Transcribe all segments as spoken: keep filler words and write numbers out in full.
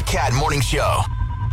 Cat Morning Show.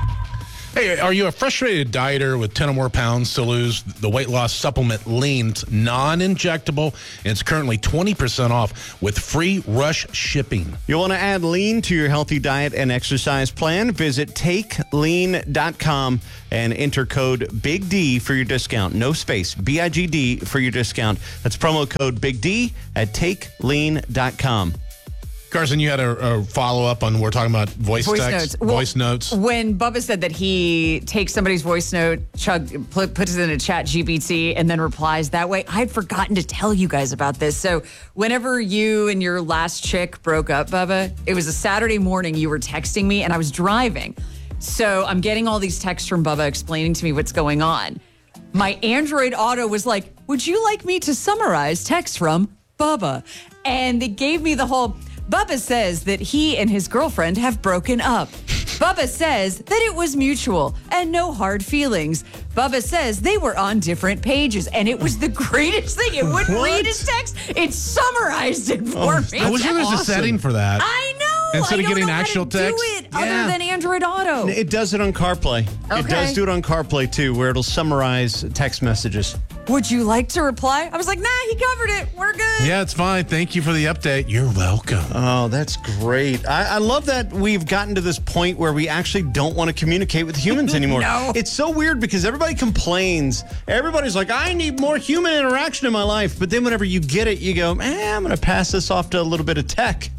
Hey, are you a frustrated dieter with ten or more pounds to lose? The weight loss supplement Lean's non-injectable, and it's currently twenty percent off with free rush shipping. You want to add Lean to your healthy diet and exercise plan? Visit take lean dot com and enter code Big D for your discount. No space, B I G D for your discount. That's promo code Big D at take lean dot com. Carson, you had a, a follow-up on, we're talking about voice, voice text, notes. Well, voice notes. When Bubba said that he takes somebody's voice note, chug, put, puts it in a chat G P T, and then replies that way, I had forgotten to tell you guys about this. So whenever you and your last chick broke up, Bubba, it was a Saturday morning, you were texting me, and I was driving. So I'm getting all these texts from Bubba explaining to me what's going on. My Android Auto was like, would you like me to summarize text from Bubba? And it gave me the whole... Bubba says that he and his girlfriend have broken up. Bubba says that it was mutual and no hard feelings. Bubba says they were on different pages, and it was the greatest thing. It wouldn't What? read his text. It summarized it for Oh, me. I wish there was awesome. a setting for that. I know. Instead I of don't getting know actual how to text? do it Yeah. other than Android Auto. It does it on CarPlay. It Okay. does do it on CarPlay, too, where it'll summarize text messages. Would you like to reply? I was like, nah, he covered it. We're good. Yeah, it's fine. Thank you for the update. You're welcome. Oh, that's great. I, I love that we've gotten to this point where we actually don't want to communicate with humans anymore. No. It's so weird because everybody complains. Everybody's like, I need more human interaction in my life. But then whenever you get it, you go, eh, I'm going to pass this off to a little bit of tech.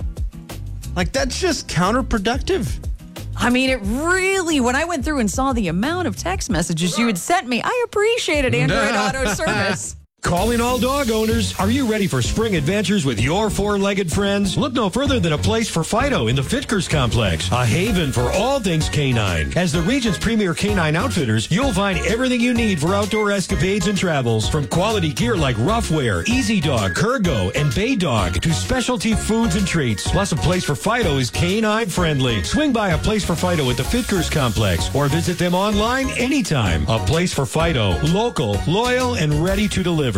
Like, that's just counterproductive. I mean, it really, when I went through and saw the amount of text messages you had sent me, I appreciated Android Auto service. Calling all dog owners. Are you ready for spring adventures with your four-legged friends? Look no further than a place for Fido in the Fitkers Complex, a haven for all things canine. As the region's premier canine outfitters, you'll find everything you need for outdoor escapades and travels, from quality gear like Roughwear, Easy Dog, Kurgo, and Bay Dog, to specialty foods and treats. Plus, a place for Fido is canine friendly. Swing by a place for Fido at the Fitkers Complex or visit them online anytime. A place for Fido, local, loyal, and ready to deliver.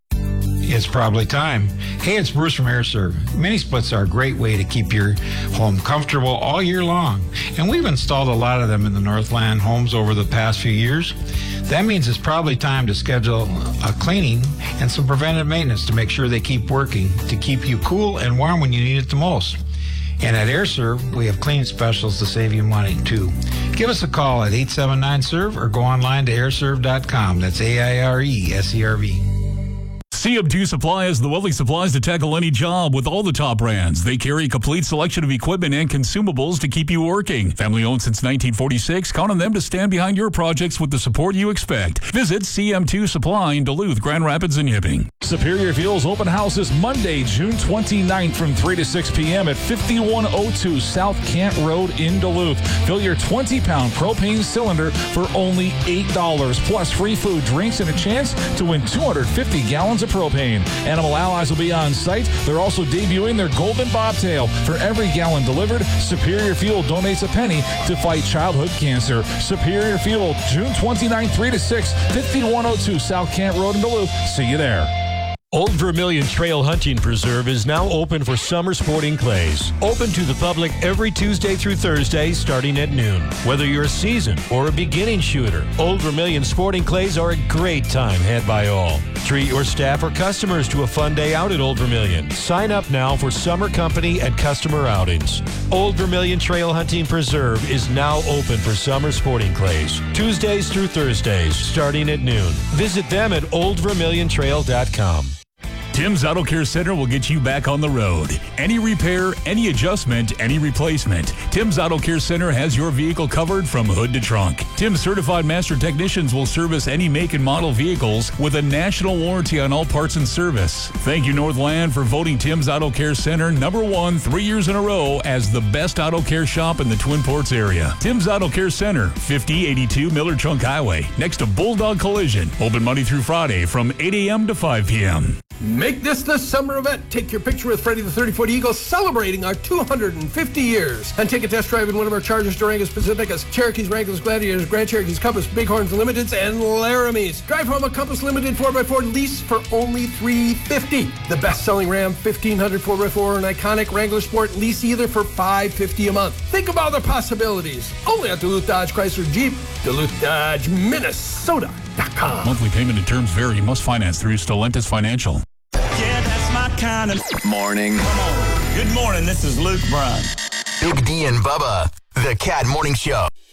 It's probably time. Hey, it's Bruce from AirServe. Mini splits are a great way to keep your home comfortable all year long. And we've installed a lot of them in the Northland homes over the past few years. That means it's probably time to schedule a cleaning and some preventive maintenance to make sure they keep working, to keep you cool and warm when you need it the most. And at AirServe, we have cleaning specials to save you money, too. Give us a call at eight seven nine serve or go online to air serve dot com. That's A I R E S E R V. C M two Supply has the wealthy supplies to tackle any job with all the top brands. They carry a complete selection of equipment and consumables to keep you working. Family owned since nineteen forty-six, count on them to stand behind your projects with the support you expect. Visit C M two Supply in Duluth, Grand Rapids, and Yipping. Superior Fuels open house is Monday, June twenty-ninth from three to six p.m. at fifty-one oh two South Kent Road in Duluth. Fill your twenty-pound propane cylinder for only eight dollars, plus free food, drinks, and a chance to win two hundred fifty gallons of propane. Animal Allies will be on site. They're also debuting their Golden Bobtail. For every gallon delivered, Superior Fuel donates a penny to fight childhood cancer. Superior Fuel, June twenty-ninth, three to six, fifty-one oh two South Kent Road in Duluth. See you there. Old Vermilion Trail Hunting Preserve is now open for summer sporting clays. Open to the public every Tuesday through Thursday starting at noon. Whether you're a seasoned or a beginning shooter, Old Vermilion sporting clays are a great time had by all. Treat your staff or customers to a fun day out at Old Vermilion. Sign up now for summer company and customer outings. Old Vermilion Trail Hunting Preserve is now open for summer sporting clays. Tuesdays through Thursdays starting at noon. Visit them at old vermilion trail dot com. Tim's Auto Care Center will get you back on the road. Any repair, any adjustment, any replacement. Tim's Auto Care Center has your vehicle covered from hood to trunk. Tim's certified master technicians will service any make and model vehicles with a national warranty on all parts and service. Thank you, Northland, for voting Tim's Auto Care Center number one three years in a row as the best auto care shop in the Twin Ports area. Tim's Auto Care Center, fifty eighty-two Miller Trunk Highway, next to Bulldog Collision. Open Monday through Friday from eight a.m. to five p.m. Make this the summer event. Take your picture with Freddie the thirty-foot Eagle celebrating our two hundred fifty years. And take a test drive in one of our Chargers, Durangos, Pacificas, Cherokees, Wranglers, Gladiators, Grand Cherokees, Compass, Bighorns, Limiteds, and Laramies. Drive home a Compass Limited four by four lease for only three hundred fifty dollars. The best-selling Ram fifteen hundred four by four and iconic Wrangler Sport lease either for five hundred fifty dollars a month. Think of all the possibilities. Only at Duluth Dodge Chrysler Jeep, Duluth Dodge, Minnesota dot com. Monthly payment and terms vary. Must finance through Stellantis Financial. Yeah, that's my kind of morning. Come on. Good morning. This is Luke Bryan. Big D and Bubba, the Cat Morning Show.